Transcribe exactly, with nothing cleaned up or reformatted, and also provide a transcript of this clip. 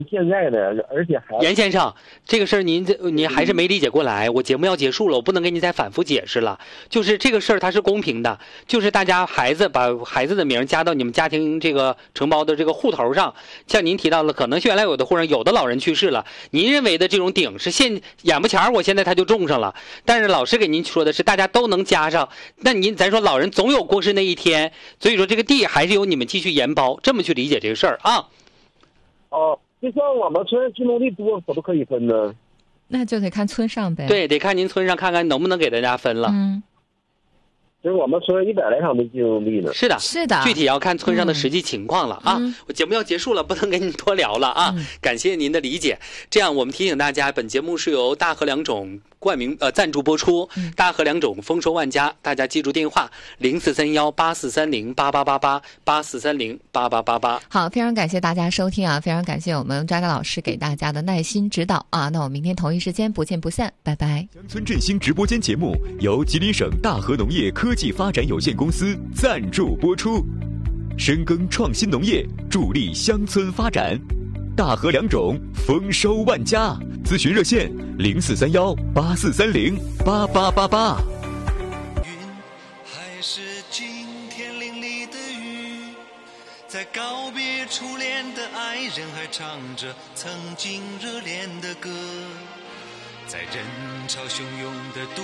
现在的，而且还严先生，这个事儿您您还是没理解过来。我节目要结束了，我不能给你再反复解释了。就是这个事儿它是公平的，就是大家孩子把孩子的名加到你们家庭这个承包的这个户头上。像您提到了，可能原来有的户上有的老人去世了，您认为的这种顶是现眼巴前我现在他就种上了。但是老师给您说的是大家都能加上，那您咱说老人总有过世那一天，所以说这个地还是由你们继续延包，这么去理解这个事儿啊。 哦。就像我们村聚农地多，可不可以分呢？ 那就得看村上呗。 对，得看您村上看看能不能给大家分了。 嗯， 就是我们村一百来场的聚农地呢。 是的， 是的， 具体要看村上的实际情况了、嗯、啊。我节目要结束了，不能跟你多聊了啊、嗯。感谢您的理解。这样，我们提醒大家，本节目是由大河两种冠名呃赞助播出，嗯、大河两种丰收万家，大家记住电话零四三幺八四三零八八八八八四三零八八八八。 好，非常感谢大家收听啊，非常感谢我们扎嘎老师给大家的耐心指导啊。那我们明天同一时间不见不散，拜拜。 乡村振兴直播间节目由吉林省大河农业科技发展有限公司赞助播出，深耕创新农业，助力乡村发展。大河两种，丰收万家。咨询热线零四三幺八四三零八八八八。 云还是今天淋漓的雨，在告别初恋的爱人，还唱着曾经热恋的歌，在人潮汹涌的